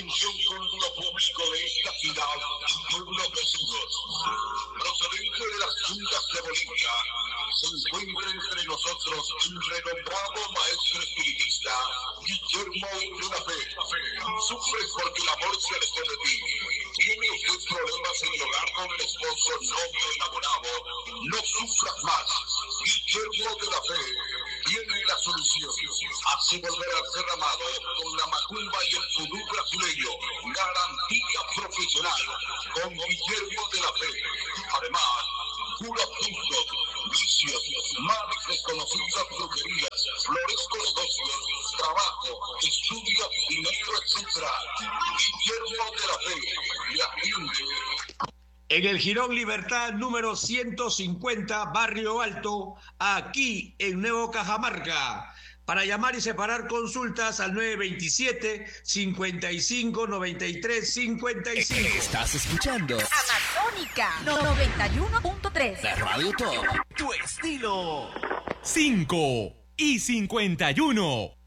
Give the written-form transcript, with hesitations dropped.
Atención culto público de esta ciudad y pueblos vecinos. Procedente de las juntas de Bolivia, se encuentra entre nosotros el renombrado maestro espiritista Guillermo de la Fe. Sufre porque el amor se alejó de ti. ¿Tiene usted problemas en el hogar con el esposo, novio, enamorado? No sufras más. Guillermo de la Fe tiene la solución. Hace volver al ser amado con la macumba y el vudú brasileño. Garantía profesional con Guillermo de la Fe. Además, cura puntos, vicios, males desconocidas, brujerías, floresco negocios, trabajo, estudio, dinero, etc. Guillermo de la Fe le atiende. En el Jirón Libertad número 150, Barrio Alto, aquí en Nuevo Cajamarca. Para llamar y separar consultas al 927-55-93-55. Estás escuchando Amazónica 91.3. la Radio Top. Tu estilo. 5 y 51.